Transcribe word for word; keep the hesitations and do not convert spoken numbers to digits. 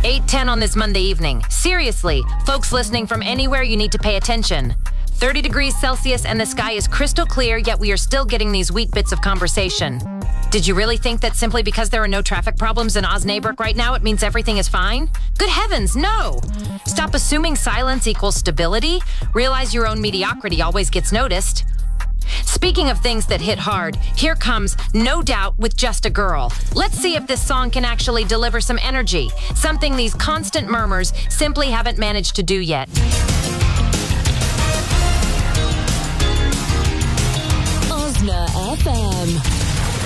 eight ten on this Monday evening. Seriously, folks listening from anywhere, you need to pay attention. thirty degrees Celsius and the sky is crystal clear, yet we are still getting these wheat bits of conversation. Did you really think that simply because there are no traffic problems in Osnabrück right now, it means everything is fine? Good heavens, no! Stop assuming silence equals stability. Realize your own mediocrity always gets noticed. Speaking of things that hit hard, here comes No Doubt with Just a Girl. Let's see if this song can actually deliver some energy, something these constant murmurs simply haven't managed to do yet. Osna F M.